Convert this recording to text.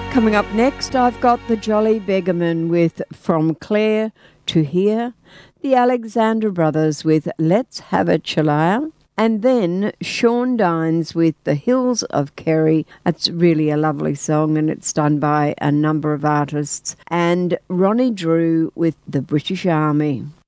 Coming up next, I've got the Jolly Beggarman with From Clare to Here, the Alexander Brothers with Let's Have a Chalaya, and then Sean Dines with The Hills of Kerry. It's really a lovely song and it's done by a number of artists. And Ronnie Drew with The British Army.